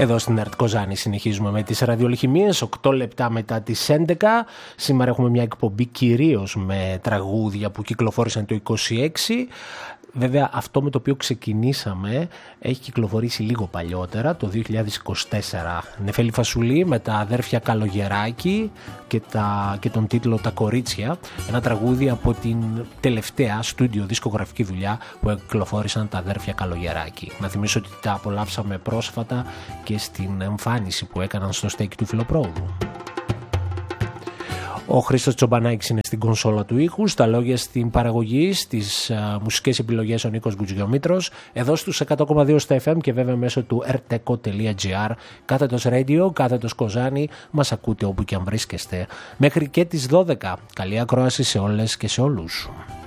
Εδώ στην ΕΡΤ Κοζάνη συνεχίζουμε με τις ραδιολιχημίες, 8 λεπτά μετά τις 11. Σήμερα έχουμε μια εκπομπή κυρίως με τραγούδια που κυκλοφόρησαν το 26. Βέβαια αυτό με το οποίο ξεκινήσαμε έχει κυκλοφορήσει λίγο παλιότερα, το 2024. Νεφέλη Φασουλή με τα αδέρφια Καλογεράκη και τον τίτλο «Τα Κορίτσια». Ένα τραγούδι από την τελευταία στούντιο δισκογραφική δουλειά που κυκλοφόρησαν τα αδέρφια Καλογεράκη. Να θυμίσω ότι τα απολαύσαμε πρόσφατα και στην εμφάνιση που έκαναν στο στέκι του Φιλοπρόοδου. Ο Χρήστος Τσομπανάκης είναι στην κονσόλα του ήχου, στα λόγια στην παραγωγή, στις μουσικές επιλογές ο Νίκος Μπουτζιομήτρος, εδώ στους 100,2 στα FM και βέβαια μέσω του rtco.gr, κάθετος radio, κάθετος Κοζάνη, μας ακούτε όπου και αν βρίσκεστε. Μέχρι και τις 12. Καλή ακρόαση σε όλες και σε όλους.